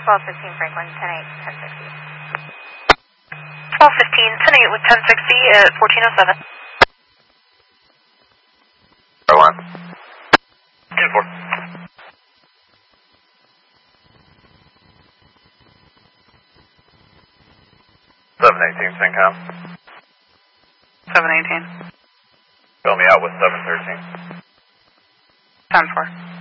1215 Franklin, 10-8, 1060. 1215, 10-8 with 1060 at 1407. 1. 10-4. 718, CENTCOM. 718. Fill me out with 713. 10-4.